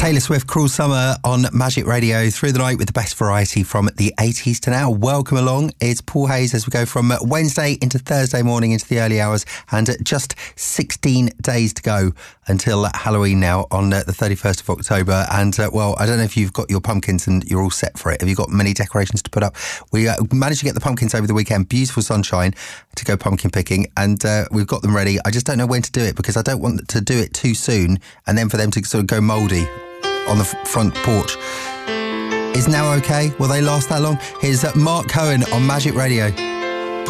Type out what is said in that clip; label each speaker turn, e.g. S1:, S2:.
S1: Taylor Swift, Cruel Summer on Magic Radio through the night with the best variety from the 80s to now. Welcome along. It's Paul Hayes as we go from Wednesday into Thursday morning into the early hours, and just 16 days to go until Halloween now on the 31st of October. And well, I don't know if you've got your pumpkins and you're all set for it. Have you got many decorations to put up? We managed to get the pumpkins over the weekend. Beautiful sunshine to go pumpkin picking, and we've got them ready. I just don't know when to do it because I don't want to do it too soon and then for them to sort of go mouldy on the front porch. Is now okay? Will they last that long? Here's Mark Cohen on Magic Radio.